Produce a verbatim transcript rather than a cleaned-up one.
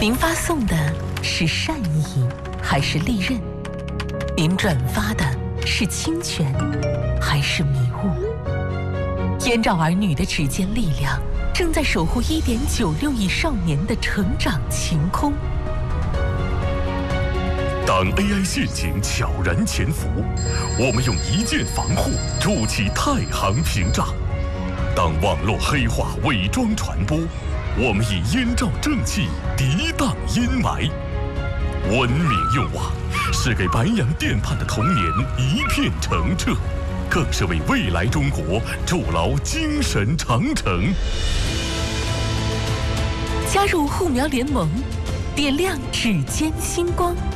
您发送的是善意还是利刃？您转发的是侵权还是迷雾？燕赵儿女的指尖力量正在守护一点九六亿少年的成长晴空。 当 A I 陷阱悄然潜伏，我们用一键防护筑起太行屏障；当网络黑化伪装传播，我们以燕赵正气涤荡阴霾。文明用网是给白洋淀畔的童年一片澄澈，更是为未来中国筑牢精神长城。 加入护苗联盟，点亮指尖星光。